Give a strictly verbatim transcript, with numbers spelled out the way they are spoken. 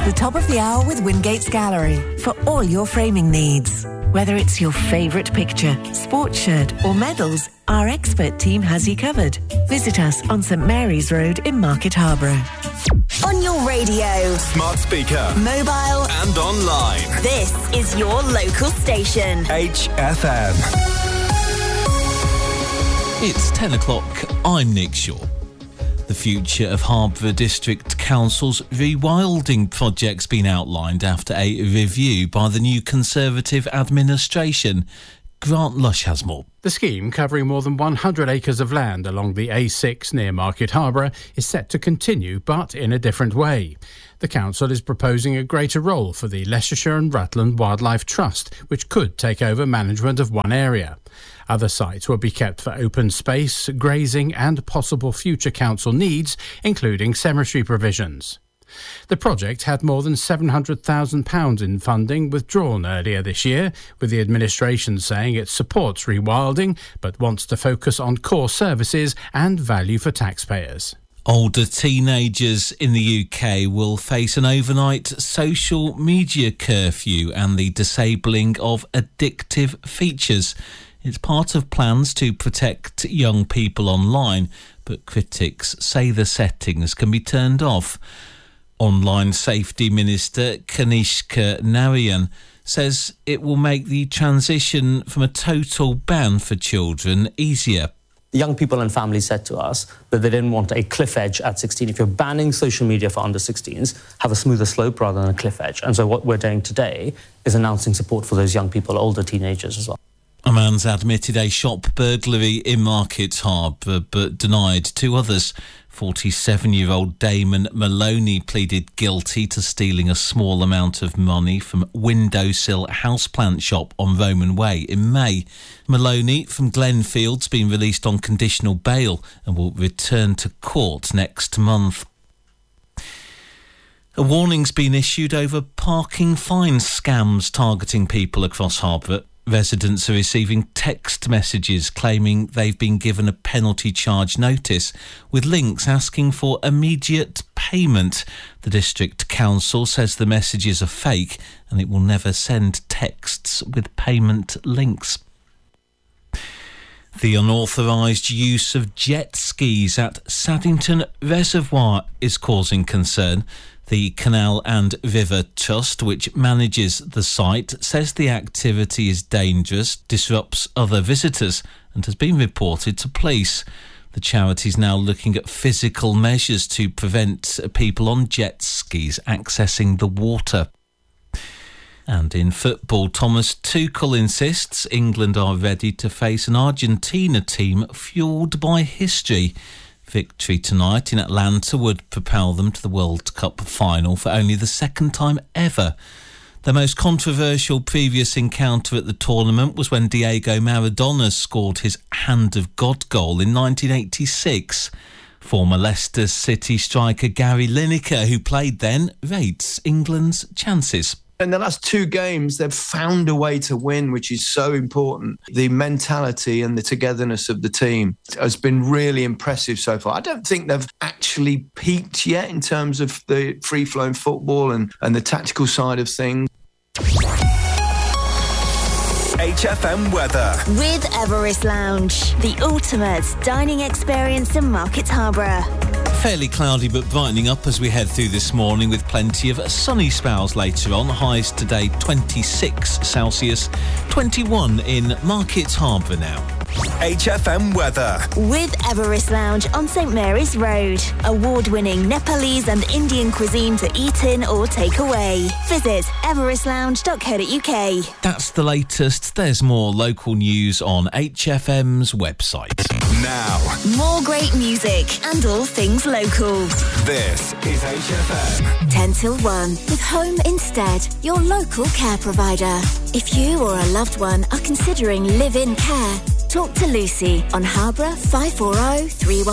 the top of the hour with Wingate's Gallery for all your framing needs. Whether it's your favourite picture, sports shirt or medals, our expert team has you covered. Visit us on St Mary's Road in Market Harborough. On your radio, smart speaker, mobile and online. This is your local station. H F M. It's ten o'clock. I'm Nick Shaw. The future of Harborough District Council's rewilding project's been outlined after a review by the new Conservative administration. Grant Lush has more. The scheme, covering more than one hundred acres of land along the A six near Market Harborough, is set to continue, but in a different way. The council is proposing a greater role for the Leicestershire and Rutland Wildlife Trust, which could take over management of one area. Other sites will be kept for open space, grazing and possible future council needs, including cemetery provisions. The project had more than seven hundred thousand pounds in funding withdrawn earlier this year, with the administration saying it supports rewilding but wants to focus on core services and value for taxpayers. Older teenagers in the U K will face an overnight social media curfew and the disabling of addictive features. It's part of plans to protect young people online, but critics say the settings can be turned off. Online Safety Minister Kanishka Narayan says it will make the transition from a total ban for children easier. Young people and families said to us that they didn't want a cliff edge at sixteen. If you're banning social media for under sixteens, have a smoother slope rather than a cliff edge. And so what we're doing today is announcing support for those young people, older teenagers as well. A man's admitted a shop burglary in Market Harborough but denied two others. forty-seven-year-old Damon Maloney pleaded guilty to stealing a small amount of money from Windowsill Houseplant Shop on Roman Way in May. Maloney from Glenfield's been released on conditional bail and will return to court next month. A warning's been issued over parking fine scams targeting people across Harborough. Residents are receiving text messages claiming they've been given a penalty charge notice with links asking for immediate payment. The District Council says the messages are fake and it will never send texts with payment links. The unauthorised use of jet skis at Saddington Reservoir is causing concern. The Canal and River Trust, which manages the site, says the activity is dangerous, disrupts other visitors and has been reported to police. The charity is now looking at physical measures to prevent people on jet skis accessing the water. And in football, Thomas Tuchel insists England are ready to face an Argentina team fuelled by history. Victory tonight in Atlanta would propel them to the World Cup final for only the second time ever. The most controversial previous encounter at the tournament was when Diego Maradona scored his Hand of God goal in nineteen eighty-six. Former Leicester City striker Gary Lineker, who played then, rates England's chances. In the last two games, they've found a way to win, which is so important. The mentality and the togetherness of the team has been really impressive so far. I don't think they've actually peaked yet in terms of the free-flowing football and, and the tactical side of things. H F M weather. With Everest Lounge, the ultimate dining experience in Market Harborough. Fairly cloudy but brightening up as we head through this morning with plenty of sunny spells later on. Highs today twenty-six Celsius, twenty-one in Market Harborough now. H F M weather. With Everest Lounge on St Mary's Road. Award-winning Nepalese and Indian cuisine to eat in or take away. Visit everest lounge dot co dot uk. That's the latest. There's more local news on H F M's website. Now. More great music and all things local. This is H F M. ten till one with Home Instead, your local care provider. If you or a loved one are considering live-in care, talk to Lucy on Harborough five four zero three one.